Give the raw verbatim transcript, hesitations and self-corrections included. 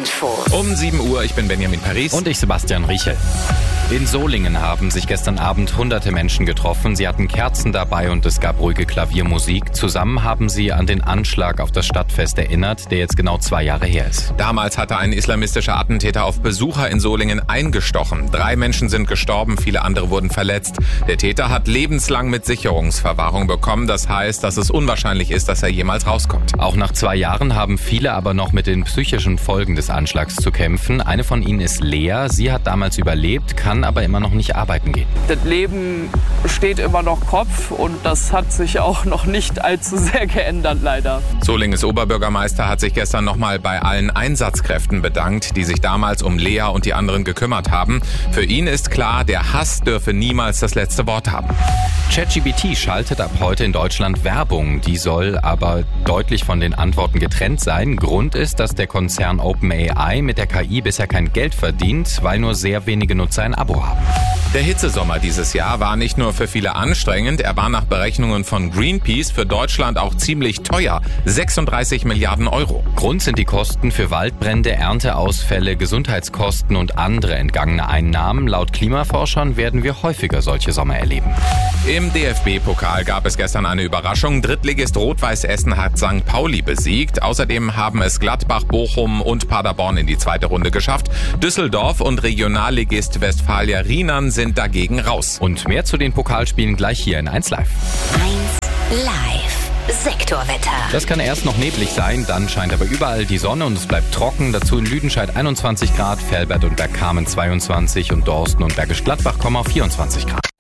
Info. Um sieben Uhr, ich bin Benjamin Paris. Und ich Sebastian Riechel. In Solingen haben sich gestern Abend hunderte Menschen getroffen. Sie hatten Kerzen dabei und es gab ruhige Klaviermusik. Zusammen haben sie an den Anschlag auf das Stadtfest erinnert, der jetzt genau zwei Jahre her ist. Damals hatte ein islamistischer Attentäter auf Besucher in Solingen eingestochen. Drei Menschen sind gestorben, viele andere wurden verletzt. Der Täter hat lebenslang mit Sicherungsverwahrung bekommen. Das heißt, dass es unwahrscheinlich ist, dass er jemals rauskommt. Auch nach zwei Jahren haben viele aber noch mit den psychischen Folgen des Anschlags zu kämpfen. Eine von ihnen ist Lea. Sie hat damals überlebt, kann aber immer noch nicht arbeiten gehen. Das Leben steht immer noch Kopf und das hat sich auch noch nicht allzu sehr geändert, leider. Solingens Oberbürgermeister hat sich gestern nochmal bei allen Einsatzkräften bedankt, die sich damals um Lea und die anderen gekümmert haben. Für ihn ist klar, der Hass dürfe niemals das letzte Wort haben. ChatGPT schaltet ab heute in Deutschland Werbung. Die soll aber deutlich von den Antworten getrennt sein. Grund ist, dass der Konzern OpenAI mit der K I bisher kein Geld verdient, weil nur sehr wenige Nutzer ein Abo haben. Der Hitzesommer dieses Jahr war nicht nur für viele anstrengend, er war nach Berechnungen von Greenpeace für Deutschland auch ziemlich teuer. sechsunddreißig Milliarden Euro. Grund sind die Kosten für Waldbrände, Ernteausfälle, Gesundheitskosten und andere entgangene Einnahmen. Laut Klimaforschern werden wir häufiger solche Sommer erleben. Im D F B-Pokal gab es gestern eine Überraschung. Drittligist Rot-Weiß Essen hat Sankt Pauli besiegt. Außerdem haben es Gladbach, Bochum und Paderborn in die zweite Runde geschafft. Düsseldorf und Regionalligist Westfalia Riemann sind dagegen raus. Und mehr zu den Pokalspielen gleich hier in eins Live. eins Live. Sektorwetter. Das kann erst noch neblig sein, dann scheint aber überall die Sonne und es bleibt trocken. Dazu in Lüdenscheid einundzwanzig Grad, Velbert und Bergkamen zweiundzwanzig und Dorsten und Bergisch Gladbach kommen auf vierundzwanzig Grad.